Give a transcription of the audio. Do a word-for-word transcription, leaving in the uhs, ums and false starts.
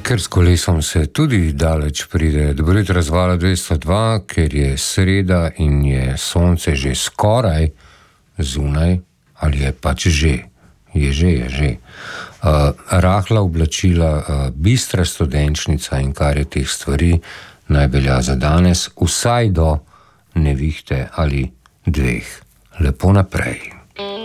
Ker s kolesom se tudi daleč pride. Dobro jutro, Zvala dvesto dva, ker je sreda in je sonce že skoraj zunaj, ali je pač že, je že, je že. Uh, rahla oblačila, uh, bistra studenčnica in kar je teh stvari naj velja za danes, vsaj do nevihte ali dveh. Lepo naprej.